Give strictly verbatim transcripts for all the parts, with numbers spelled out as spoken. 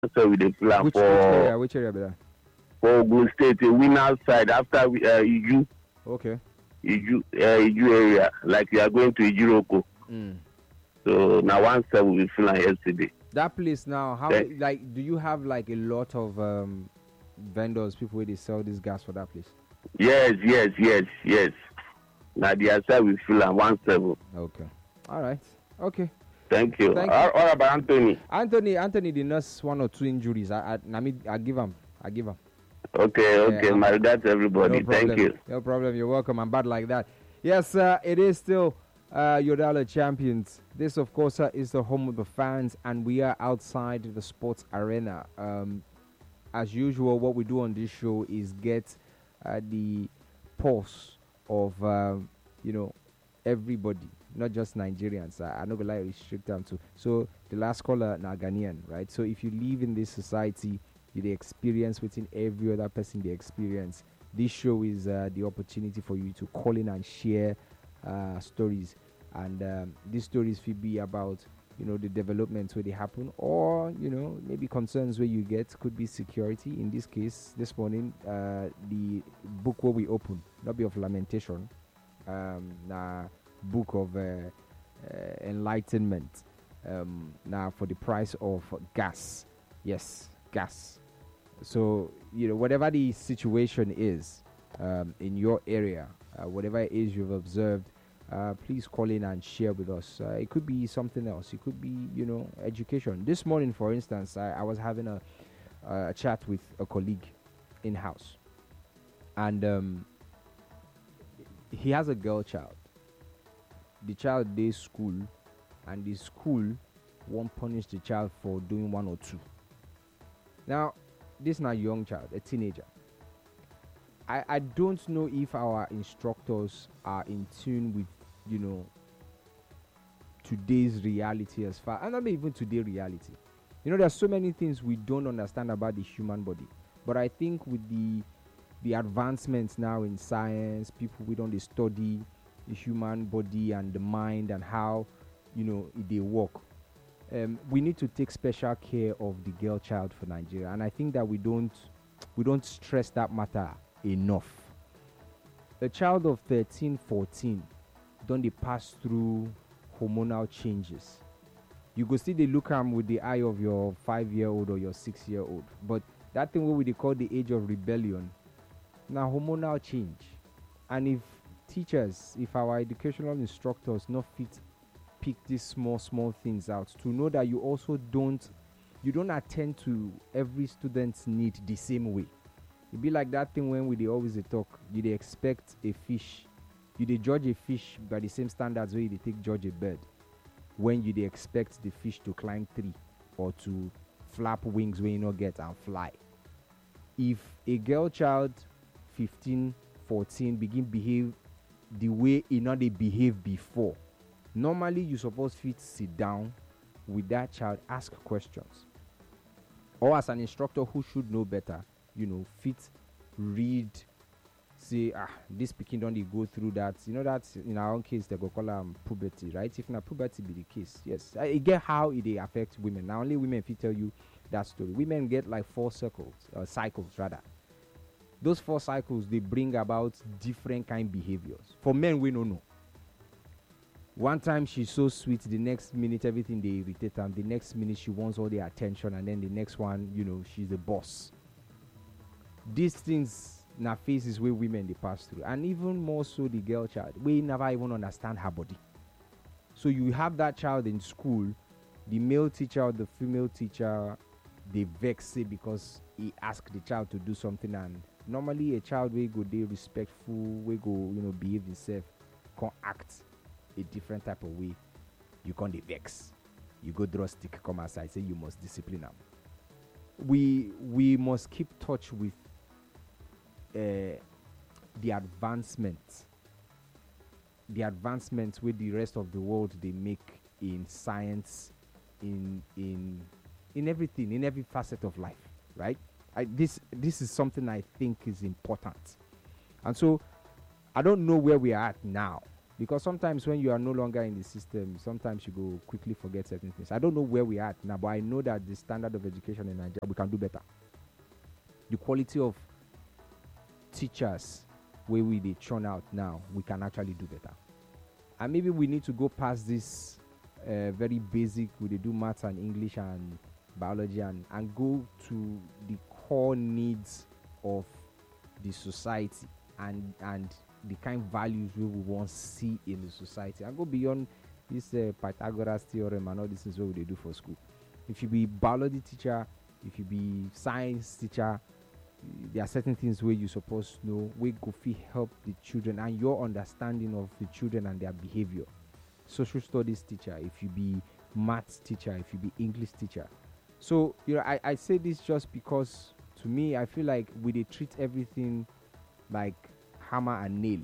So we dey plan Which which for area? Which area, brother? for Ogun State, a winner side after we, uh, Iju, Okay. Iju, uh, Iju area. Like we are going to Ijiroko. Mm. So now one seven we plan yesterday. That place now, how Then, like do you have like a lot of um vendors, people where they sell this gas for that place? yes, yes, yes, yes. Now the other side we plan one seven. Okay. All right. Okay. Thank you. Thank All, you. all about Anthony. Anthony, Anthony, the nurse one or two injuries. I, I, I mean, I give him. I give him. Okay, okay. Yeah, My regards to everybody. No problem. Thank you. No problem. You're welcome. I'm bad like that. Yes, uh, it is still uh, Yodala Champions. This, of course, uh, is the home of the fans, and we are outside the sports arena. Um, as usual, what we do on this show is get uh, the pulse of, um, you know, everybody, not just Nigerians. I, I'm not gonna lie, restrict them to. So the last caller, na Ghanaian, right? So if you live in this society, you the experience within every other person the experience. This show is uh, the opportunity for you to call in and share uh, stories, and um, these stories will be about you know the developments where they happen, or you know maybe concerns where you get could be security. In this case, this morning, uh, the book where we open, not be of lamentation, um, nah, book of uh, uh, enlightenment. Um, now for the price of gas, yes, gas. So you know whatever the situation is um, in your area, uh, whatever it is you've observed, uh, please call in and share with us. Uh, it could be something else. It could be you know education. This morning, for instance, I, I was having a, a chat with a colleague in house, and um, he has a girl child. The child days school, and the school won't punish the child for doing one or two. Now, this is not a young child, a teenager. I, I don't know if our instructors are in tune with, you know, today's reality as far, and not even today's reality. You know, there's so many things we don't understand about the human body. But I think with the the advancements now in science, people we don't study the human body and the mind and how, you know, they work. Um, we need to take special care of the girl child for Nigeria, and I think that we don't we don't stress that matter enough. A child of thirteen, fourteen don't they pass through hormonal changes. You go see they look at them with the eye of your five-year-old or your six-year-old, but that thing what we call the age of rebellion, now hormonal change, and if teachers, if our educational instructors not fit pick these small small things out to know that you also don't you don't attend to every student's need the same way. It be like that thing when we they always they talk, you they expect a fish, you they judge a fish by the same standards where you they take judge a bird, when you they expect the fish to climb tree or to flap wings when you not get and fly. If a girl child fifteen, fourteen begin behave the way you know they behave before, normally you supposed fit sit down with that child, ask questions, or as an instructor who should know better, you know, fit read, say, ah, this pikin don't they go through that, you know, that in our own case they go call them puberty, right? If not puberty be the case, yes, I, I get how it they affect women. Now only women fit tell you that story. Women get like four circles, uh, cycles rather. Those four cycles they bring about different kind behaviors. For men, we don't know. One time she's so sweet, the next minute everything they irritate her. The next minute she wants all the attention, and then the next one, you know, she's the boss. These things na faces where women they pass through, and even more so the girl child. We never even understand her body. So you have that child in school, the male teacher or the female teacher, they vex it because he asked the child to do something, and normally a child will go they respectful, will go, you know, behave himself, can't act a different type of way. You can't dey vex. You go draw stick, come outside, say you must discipline them. We we must keep touch with uh, the advancement, the advancements with the rest of the world they make in science, in in in everything, in every facet of life, right? I, this this is something I think is important, and so I don't know where we are at now. Because sometimes when you are no longer in the system, sometimes you go quickly forget certain things. I don't know where we are at now, but I know that the standard of education in Nigeria, we can do better. The quality of teachers where we they churn out now, we can actually do better. And maybe we need to go past this uh, very basic, we they do maths and English and biology and, and go to the core needs of the society and and the kind of values we will want to see in the society and go beyond this uh, Pythagoras theorem and all these things what they do for school. If you be biology teacher, if you be science teacher, there are certain things where you're supposed to know where go fit help the children and your understanding of the children and their behavior. Social studies teacher, if you be maths teacher, if you be English teacher. So, you know, I, I say this just because to me, I feel like we they treat everything like hammer and nail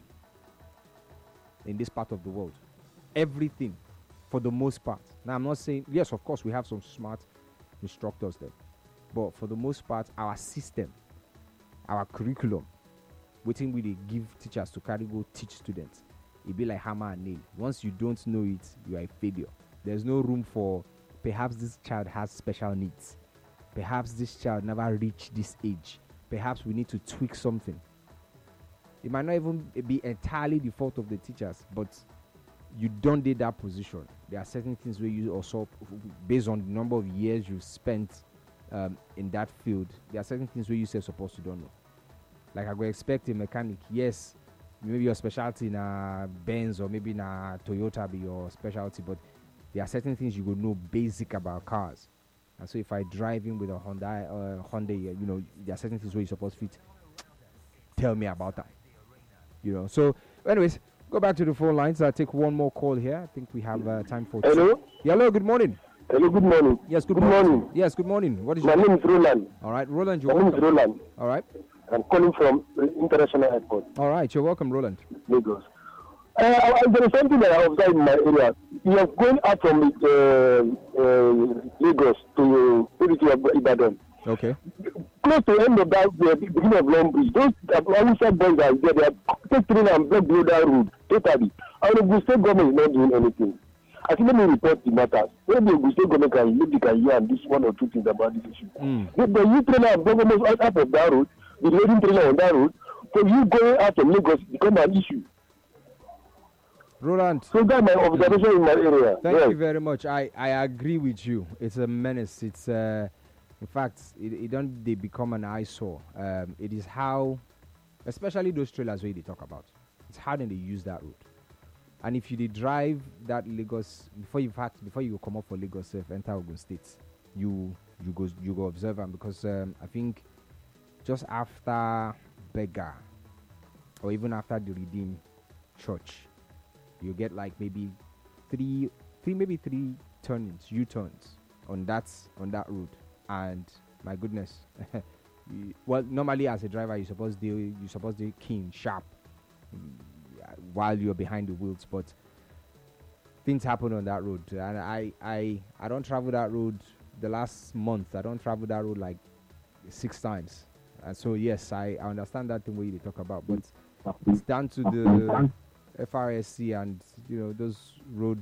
in this part of the world. Everything, for the most part. Now, I'm not saying, yes, of course, we have some smart instructors there. But for the most part, our system, our curriculum, waiting we they give teachers to carry go teach students, it be like hammer and nail. Once you don't know it, you are a failure. There's no room for perhaps this child has special needs. Perhaps this child never reached this age. Perhaps we need to tweak something. It might not even be entirely the fault of the teachers, but you don't need that position. There are certain things where you also, based on the number of years you've spent um, in that field, there are certain things where you say supposed to don't know. Like I would expect a mechanic, yes, maybe your specialty in a Benz or maybe in a Toyota be your specialty, but there are certain things you will know basic about cars. And so if I drive in with a Honda, uh, Honda, you know, there are certain things where you're supposed to fit, tell me about that. You know, so anyways, go back to the phone lines. I'll take one more call here. I think we have uh, time for Hello? two. Yeah, hello, good morning. Hello, good morning. Yes, good, good morning. morning. Yes, good morning. What is My your name is Roland. All right, Roland, you're My name is welcome. Roland. All right. I'm calling from International Airport, All right, you're welcome, Roland. Lagos. Uh, I- there is something that I observed in my area. You are going out from uh, uh, Lagos to maybe to Ibadan. Okay. Close to the end of that, the beginning of Long Bridge, those Hausa boys are there. They are taking and block the other road totally. And the Ogun State government is not doing anything. I think let me report the matters. Maybe the Ogun State government can maybe can hear and do one or two things about this issue. Mm. The, the youth trailer and block almost out, out of that road, the loading trailer on that road, so you going out of Lagos become an issue. Roland, So that's my observation in my area. thank Yes. you very much. I, I agree with you. It's a menace. It's uh, in fact, it, it don't they become an eyesore. Um, it is how, especially those trailers where they talk about. It's how then they use that route. And if you they drive that Lagos before you fact before you come up for Lagos, uh, enter Ogun State, you you go you go observe them because um, I think just after Bega or even after the Redeem Church, you get like maybe three three maybe three turnings, U-turns on that on that route. And my goodness, you, well, normally as a driver, you're supposed to you supposed to be keen, sharp, mm, while you're behind the wheels. But things happen on that road, and I I I don't travel that road. The last month, I don't travel that road like six times. And so yes, I, I understand that thing where you talk about, but it's down to the F R S C and you know those road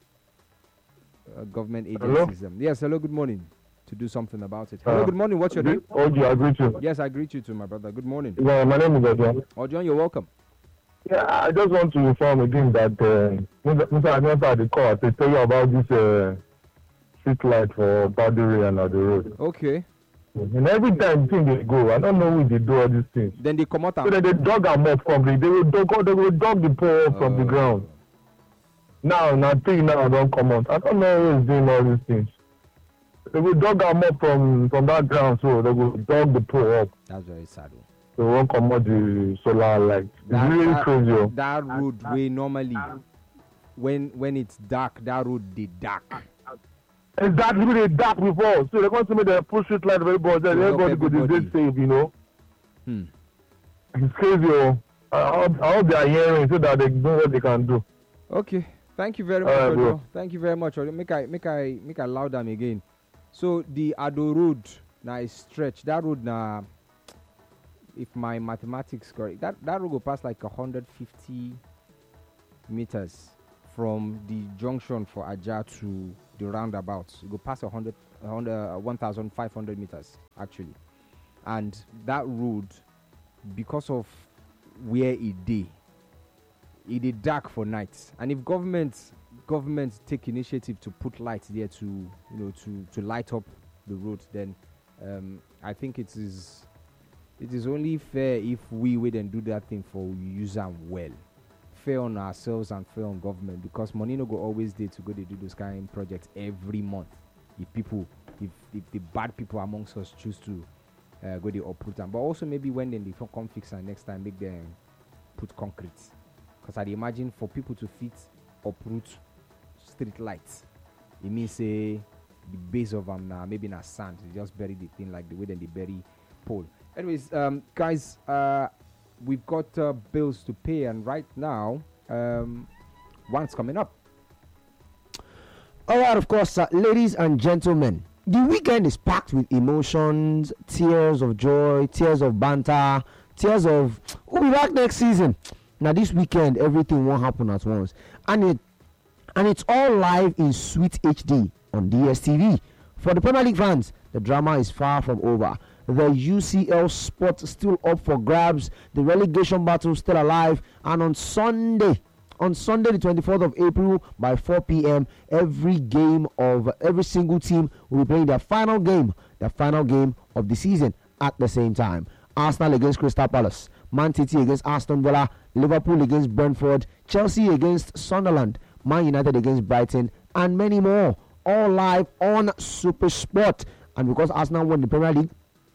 uh, government agencies. Um, yes, hello, good morning. To do something about it. Hello, Uh, good morning. What's your name? Oh, you agree to? Yes, I greet you too, my brother. Good morning. Yeah, my name is Adrian. Oh, John, you're welcome. Yeah, I just want to inform again that uh, Mister Admiral had the call to tell you about this uh, street light for Baduri and on the road. Okay. And every time thing they go, I don't know who they do all these things. Then they come out So and that they dug them up from the, they will dug, they will dug the pole up from the Uh, ground. Now, nothing now don't come out. I don't know who is doing all these things. They will dug them up from, from that ground, so they will dug the pole up. That's very sad. oh. They won't come out the solar light. It's That, really that, crazy. Oh. that road way normally when when it's dark, that road they dark. Exactly, they dark before. So they're going to make the push street light very much. Then To help everybody go everybody. to safe, you know. Hmm. It's crazy. Oh. I hope, I hope they are hearing so that they know what they can do. Okay. Thank you very much, Alright, bro. Ojo. Thank you very much. Ojo. Make I make I make I loud them again. So the Ado road now is stretch. That road now, if my mathematics correct, that that road go past like a hundred fifty meters from the junction for Ajah to the roundabout. You go past one hundred, one hundred, one thousand five hundred meters, actually. And that road, because of where it dey, it is dark for nights. And if government government take initiative to put lights there to, you know, to, to light up the road, then um, I think it is it is only fair if we wait and do that thing for use them well. Fair on ourselves and fair on government, because money no go always there to go to do those kind of projects every month. If people, if, if the bad people amongst us choose to uh, go to uproot them, but also maybe when then they come fix and next time make them put concrete. Because I'd imagine for people to fit uproot street lights, it means say the base of them now maybe not sand. They just bury the thing like the way that they bury pole. Anyways, um, guys, uh, we've got uh, bills to pay, and right now, um, one's coming up. All right, of course, uh, ladies and gentlemen, the weekend is packed with emotions, tears of joy, tears of banter, tears of we'll be back next season. Now, this weekend, everything won't happen at once, and it and it's all live in Sweet H D on D S T V. For the Premier League fans, the drama is far from over. The U C L spot still up for grabs. The relegation battle still alive. And on Sunday, on Sunday the twenty-fourth of April by four p.m, every game of every single team will be playing their final game, their final game of the season at the same time. Arsenal against Crystal Palace, Man City against Aston Villa, Liverpool against Brentford, Chelsea against Sunderland, Man United against Brighton, and many more. All live on Super Sport. And because Arsenal won the Premier League,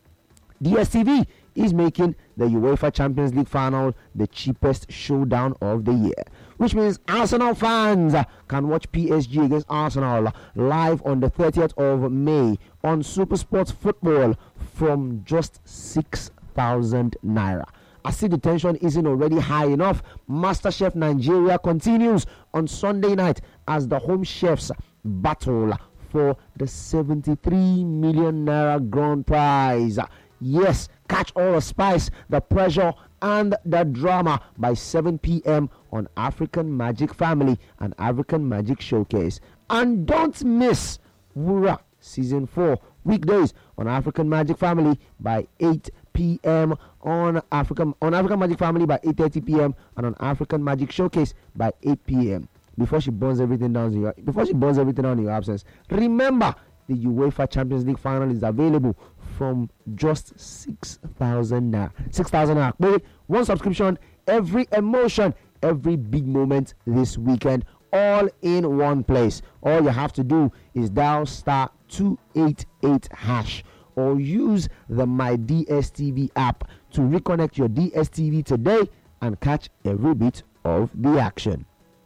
D S T V is making the UEFA Champions League final the cheapest showdown of the year, which means Arsenal fans can watch P S G against Arsenal live on the thirtieth of May on Super Sports Football from just six thousand naira. I see the tension isn't already high enough. MasterChef Nigeria continues on Sunday night as the home chefs battle for the seventy-three million naira grand prize. Yes, catch all the spice, the pressure, and the drama by seven p.m. on African Magic Family and African Magic Showcase. And don't miss Wura Season four weekdays on African Magic Family by eight p.m. on African on African Magic Family by eight thirty p.m. and on African Magic Showcase by eight p.m. Before she burns everything down in your before she burns everything down in your absence, remember the UEFA Champions League final is available from just six thousand naira. Six thousand naira. Wait, one subscription, every emotion, every big moment this weekend, all in one place. All you have to do is dial star two eight eight hash or use the My D S T V app to reconnect your D S T V today and catch every bit of the action.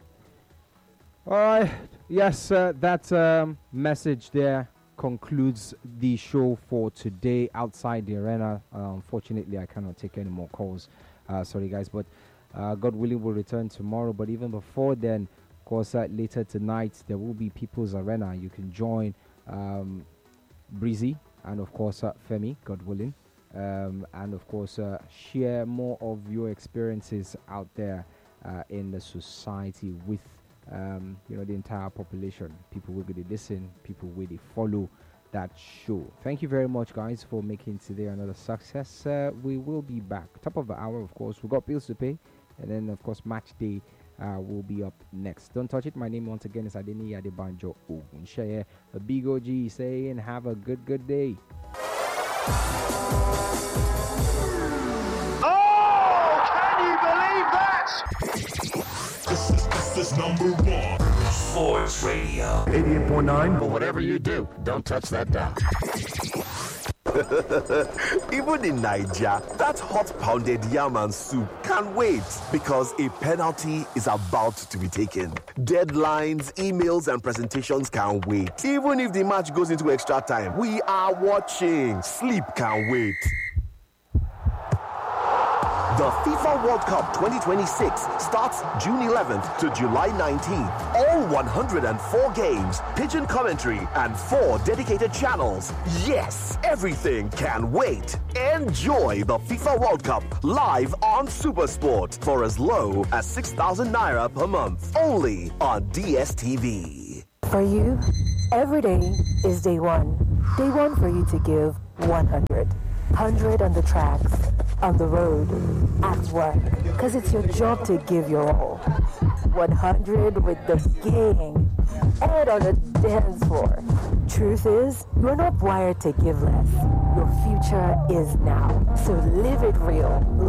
All right. Yes, uh, that um, message there concludes the show for today outside the arena. Uh, unfortunately, I cannot take any more calls. Uh, sorry, guys, but uh, God willing, we'll return tomorrow. But even before then, of course, uh, later tonight, there will be People's Arena. You can join um, Breezy and, of course, uh, Femi, God willing. Um, and, of course, uh, share more of your experiences out there uh, in the society with Um, you know, the entire population. People will really listen, people will follow that show. Thank you very much, guys, for making today another success. Uh, we will be back top of the hour, of course. We've got bills to pay, and then of course match day uh, will be up next. Don't touch it. My name once again is Adeni Adebanjo Ogunsheye, a big O G saying have a good good day. Oh, can you believe that? This is, this is number one. Sports Radio. eighty-eight point nine. But whatever you do, don't touch that dial. Even in Nigeria, that hot pounded yam and soup can't wait because a penalty is about to be taken. Deadlines, emails, and presentations can't wait. Even if the match goes into extra time, we are watching. Sleep can't wait. The FIFA World Cup twenty twenty-six starts June eleventh to July nineteenth. All one hundred four games, pigeon commentary, and four dedicated channels. Yes, everything can wait. Enjoy the FIFA World Cup live on SuperSport for as low as six thousand naira per month. Only on D S T V. For you, every day is day one. Day one for you to give one hundred. one hundred on the tracks, on the road, at work. Because it's your job to give your all. one hundred with the gang and on the dance floor. Truth is, you're not wired to give less. Your future is now. So live it real.